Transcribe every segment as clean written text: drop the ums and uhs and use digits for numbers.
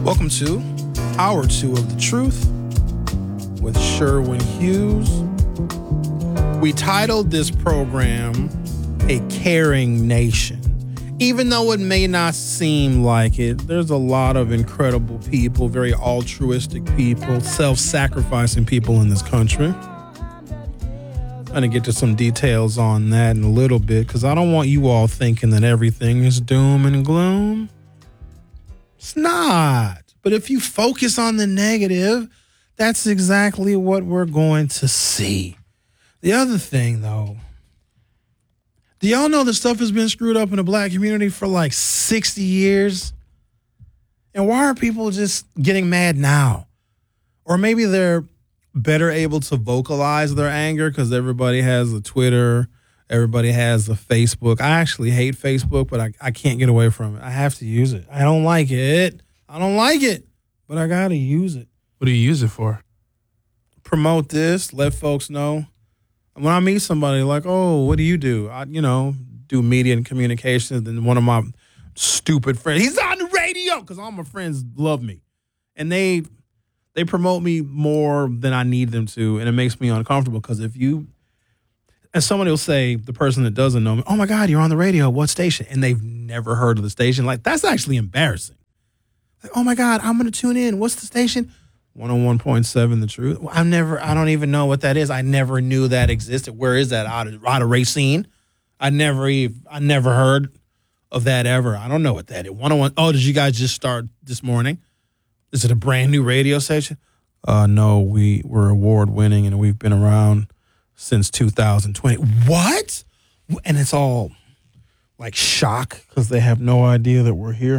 Welcome to Hour 2 of The Truth with Sherwin Hughes. We titled this program A Caring Nation. Even though it may not seem like it, there's a lot of incredible people, very altruistic people, self-sacrificing people in this country. I'm going to get to some details on that in a little bit because I don't want you all thinking that everything is doom and gloom. It's not. But if you focus on the negative, that's exactly what we're going to see. The other thing, though, do y'all know that stuff has been screwed up in the black community for like 60 years? And why are people just getting mad now? Or maybe they're better able to vocalize their anger because everybody has a Twitter, everybody has a Facebook. I actually hate Facebook, but I can't get away from it. I have to use it. I don't like it. But I got to use it. What do you use it for? Promote this, let folks know. When I meet somebody like, oh, what do you do? I, do media and communications. And one of my stupid friends, he's on the radio because all my friends love me. And they promote me more than I need them to. And it makes me uncomfortable because and somebody will say, the person that doesn't know me, oh my God, you're on the radio. What station? And they've never heard of the station. Like, that's actually embarrassing. Like, oh my God, I'm going to tune in. What's the station? 101.7 The Truth. I don't even know what that is. I never knew that existed. Where is that? Out of Racine? I never heard of that ever. I don't know what that is. 101. Oh, did you guys just start this morning? Is it a brand new radio station? No, we're award winning and we've been around since 2020. What? And it's all like shock because they have no idea that we're here.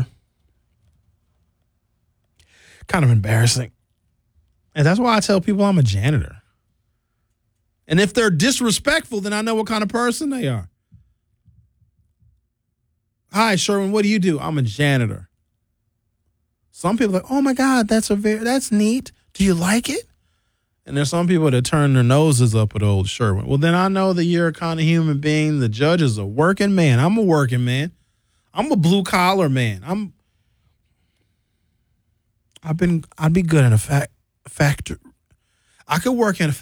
Kind of embarrassing. And that's why I tell people I'm a janitor. And if they're disrespectful, then I know what kind of person they are. Hi, Sherwin, what do you do? I'm a janitor. Some people are like, oh my God, that's neat. Do you like it? And there's some people that turn their noses up at old Sherwin. Well, then I know that you're a kind of human being. The judge is a working man. I'm a working man. I'm a blue collar man. I'd be good in a factory. I could work in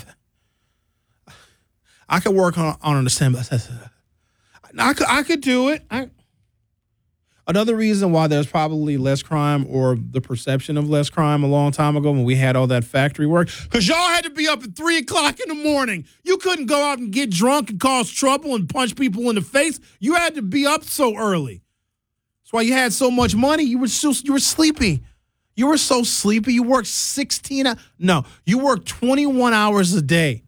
I could work on an assembly. I could do it. Another reason why there's probably less crime or the perception of less crime a long time ago when we had all that factory work, because y'all had to be up at 3 o'clock in the morning. You couldn't go out and get drunk and cause trouble and punch people in the face. You had to be up so early. That's why you had so much money. You were sleepy. You were so sleepy. You worked 16 hours. No, you worked 21 hours a day.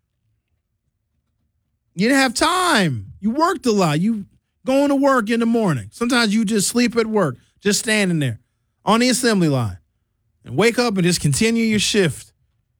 You didn't have time. You worked a lot. You going to work in the morning. Sometimes you just sleep at work, just standing there on the assembly line and wake up and just continue your shift.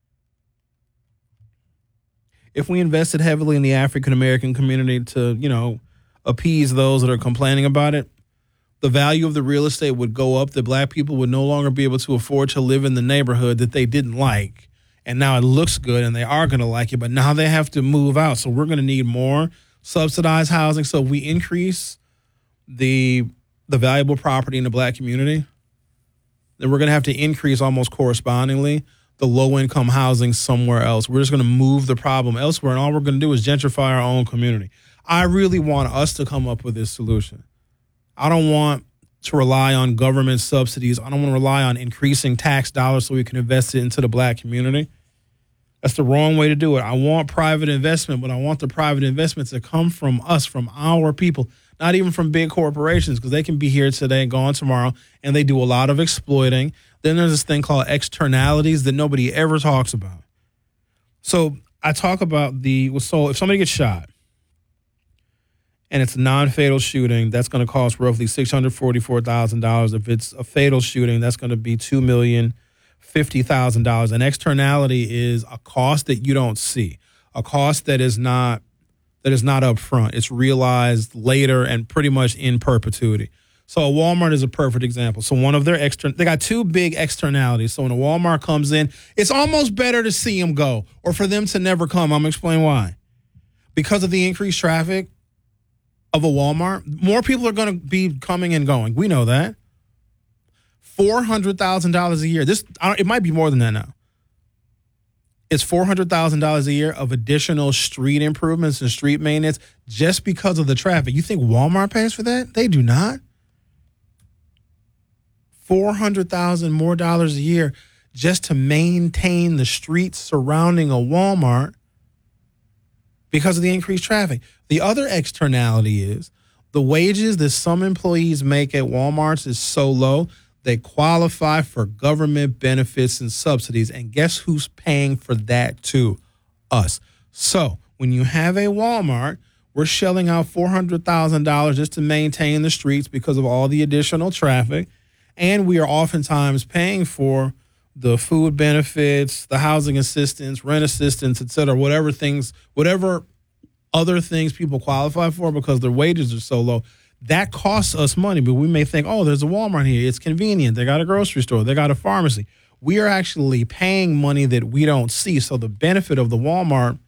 If we invested heavily in the African-American community to, appease those that are complaining about it, the value of the real estate would go up. The black people would no longer be able to afford to live in the neighborhood that they didn't like. And now it looks good and they are going to like it, but now they have to move out. So we're going to need more subsidized housing. So if we increase the valuable property in the black community, then we're going to have to increase almost correspondingly the low-income housing somewhere else. We're just going to move the problem elsewhere, and all we're going to do is gentrify our own community. I really want us to come up with this solution. I don't want to rely on government subsidies. I don't want to rely on increasing tax dollars so we can invest it into the black community. That's the wrong way to do it. I want private investment, but I want the private investment to come from us, from our people, not even from big corporations, because they can be here today and gone tomorrow, and they do a lot of exploiting. Then there's this thing called externalities that nobody ever talks about. So I talk about if somebody gets shot, and it's a non-fatal shooting, that's going to cost roughly $644,000. If it's a fatal shooting, that's going to be $2,050,000. An externality is a cost that you don't see, a cost that is not upfront. It's realized later and pretty much in perpetuity. So a Walmart is a perfect example. So one of their they got two big externalities. So when a Walmart comes in, it's almost better to see them go or for them to never come. I'm going to explain why. Because of the increased traffic of a Walmart, more people are going to be coming and going. We know that. $400,000 a year. It might be more than that now. It's $400,000 a year of additional street improvements and street maintenance just because of the traffic. You think Walmart pays for that? They do not. $400,000 more dollars a year just to maintain the streets surrounding a Walmart because of the increased traffic. The other externality is the wages that some employees make at Walmarts is so low, they qualify for government benefits and subsidies. And guess who's paying for that too? Us. So when you have a Walmart, we're shelling out $400,000 just to maintain the streets because of all the additional traffic. And we are oftentimes paying for the food benefits, the housing assistance, rent assistance, et cetera, whatever other things people qualify for because their wages are so low. That costs us money, but we may think, oh, there's a Walmart here. It's convenient. They got a grocery store. They got a pharmacy. We are actually paying money that we don't see. So the benefit of the Walmart,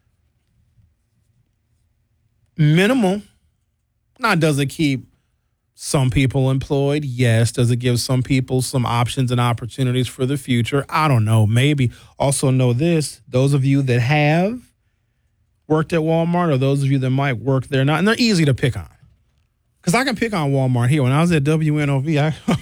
minimal. Now, does it keep some people employed? Yes. Does it give some people some options and opportunities for the future? I don't know. Maybe. Also know this, those of you that have worked at Walmart or those of you that might work there now, and they're easy to pick on. Because I can pick on Walmart here. When I was at WNOV,